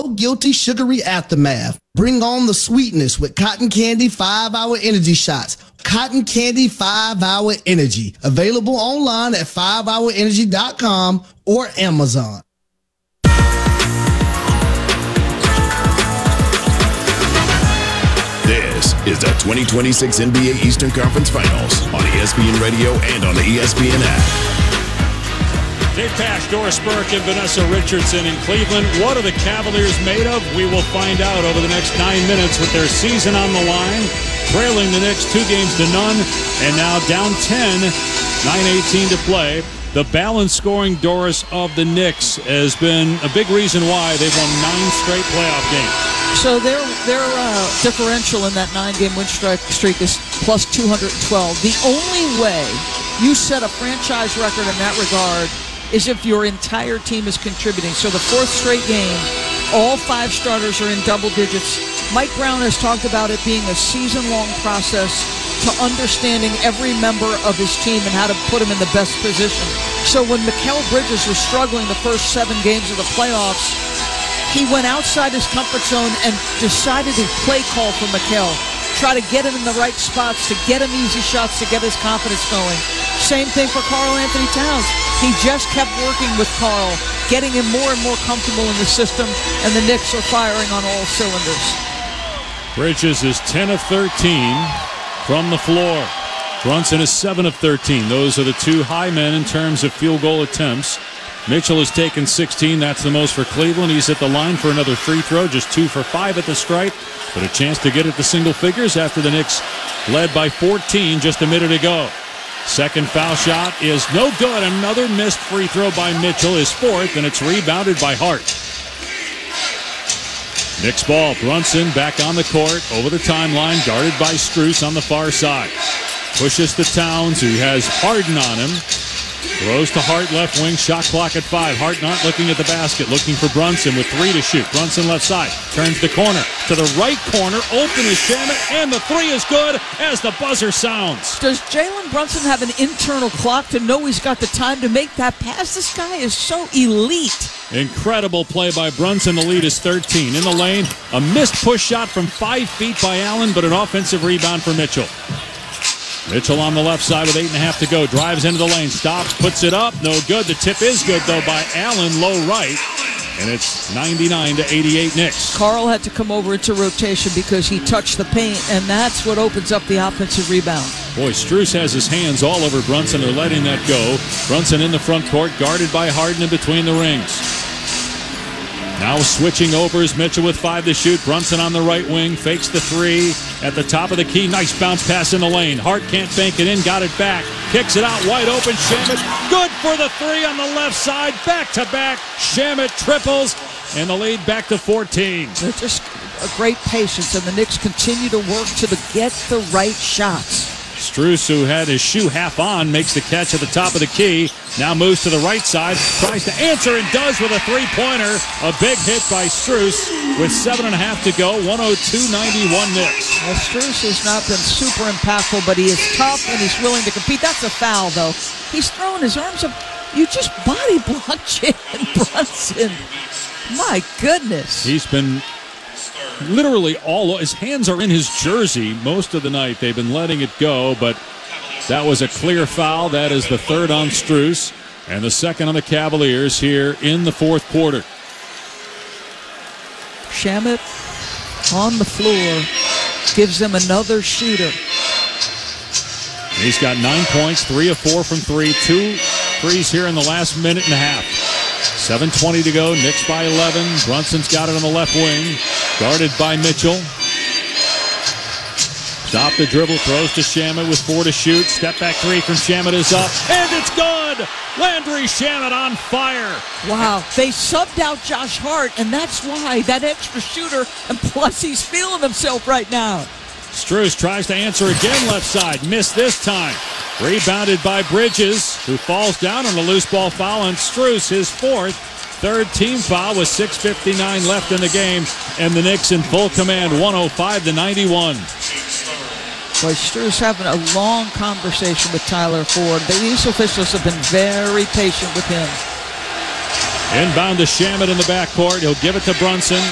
no guilty sugary aftermath. Bring on the sweetness with Cotton Candy 5-Hour Energy Shots. Cotton Candy 5-Hour Energy. Available online at 5hourenergy.com or Amazon. This is the 2026 NBA Eastern Conference Finals on ESPN Radio and on the ESPN app. Dave Pasch, Doris Burke, and Vanessa Richardson in Cleveland. What are the Cavaliers made of? We will find out over the next 9 minutes with their season on the line. Trailing the Knicks 2-0, and now down 10, 9:18 to play. The balanced scoring, Doris, of the Knicks has been a big reason why they've won 9 straight playoff games. So their differential in that 9-game win streak is plus 212. The only way you set a franchise record in that regard is if your entire team is contributing. So the 4th straight game, all 5 starters are in double digits. Mike Brown has talked about it being a season-long process to understanding every member of his team and how to put him in the best position. So when Mikal Bridges was struggling the first 7 games of the playoffs, he went outside his comfort zone and decided to play call for Mikal. Try to get him in the right spots, to get him easy shots, to get his confidence going. Same thing for Karl Anthony Towns. He just kept working with Karl, getting him more and more comfortable in the system, and the Knicks are firing on all cylinders. Bridges is 10 of 13 from the floor. Brunson is 7 of 13. Those are the 2 high men in terms of field goal attempts. Mitchell has taken 16. That's the most for Cleveland. He's at the line for another free throw, just 2 for 5 at the stripe, but a chance to get it to single figures after the Knicks led by 14 just a minute ago. Second foul shot is no good. Another missed free throw by Mitchell, his 4th, and it's rebounded by Hart. Knicks ball. Brunson back on the court, over the timeline, guarded by Strus on the far side. Pushes to Towns, who has Harden on him. Throws to Hart, left wing, shot clock at 5. Hart not looking at the basket, looking for Brunson with 3 to shoot. Brunson left side, turns the corner. To the right corner, open is Shamet, and the 3 is good as the buzzer sounds. Does Jalen Brunson have an internal clock to know he's got the time to make that pass? This guy is so elite. Incredible play by Brunson. The lead is 13. In the lane, a missed push shot from 5 feet by Allen, but an offensive rebound for Mitchell. Mitchell on the left side with 8.5 to go. Drives into the lane. Stops. Puts it up. No good. The tip is good, though, by Allen. Low right. And it's 99-88 Knicks. Karl had to come over into rotation because he touched the paint, and that's what opens up the offensive rebound. Boy, Strus has his hands all over Brunson. They're letting that go. Brunson in the front court, guarded by Harden in between the rings. Now switching over is Mitchell with 5 to shoot. Brunson on the right wing, fakes the 3 at the top of the key. Nice bounce pass in the lane. Hart can't bank it in, got it back. Kicks it out wide open. Shamet, good for the 3 on the left side. Back to back. Shamet triples, and the lead back to 14. They're just a great patience, and the Knicks continue to work to get the right shots. Strus, who had his shoe half on, makes the catch at the top of the key. Now moves to the right side, tries to answer and does with a 3-pointer. A big hit by Strus with 7.5 to go. 102-91 Knicks. Well, Strus has not been super impactful, but he is tough and he's willing to compete. That's a foul, though. He's throwing his arms up. You just body blocked Jalen Brunson. My goodness. He's been literally his hands are in his jersey most of the night. They've been letting it go, but that was a clear foul. That is the 3rd on Strus and the 2nd on the Cavaliers here in the 4th quarter. Shamet on the floor gives them another shooter. He's got 9 points, 3 of 4 from 3, 2 threes here in the last minute and a half. 7:20 to go, Knicks by 11. Brunson's got it on the left wing, guarded by Mitchell. Stop the dribble, throws to Shamet with 4 to shoot. Step back 3 from Shamet is up, and it's good! Landry Shamet on fire. Wow, they subbed out Josh Hart, and that's why that extra shooter, and plus he's feeling himself right now. Strus tries to answer again left side, missed this time. Rebounded by Bridges, who falls down on a loose ball foul on Strus, his 4th. 3rd team foul with 6:59 left in the game, and the Knicks in full command, 105-91. Boy, Strus having a long conversation with Tyler Ford. These officials have been very patient with him. Inbound to Shamet in the backcourt. He'll give it to Brunson.